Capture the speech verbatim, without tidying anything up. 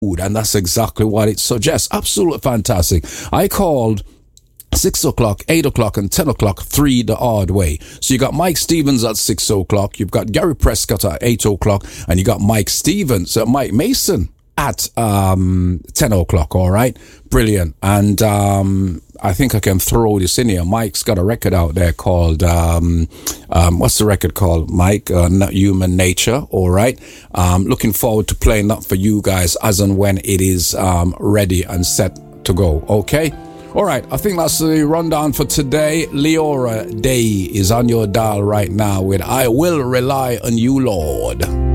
And that's exactly what it suggests. Absolutely fantastic. I called six o'clock, eight o'clock, and ten o'clock three the odd way. So you got Mike Stevens at six o'clock, you've got Gary Prescott at eight o'clock, and you got Mike Stevens, uh, Mike Mason at um, ten o'clock. All right, brilliant. And um, I think I can throw this in here. Mike's got a record out there called um, um, what's the record called, Mike? Uh, Not Human Nature. All right. Um, looking forward to playing that for you guys as and when it is um, ready and set to go. Okay. All right, I think that's the rundown for today. Leora Day is on your dial right now with I Will Rely on You, Lord.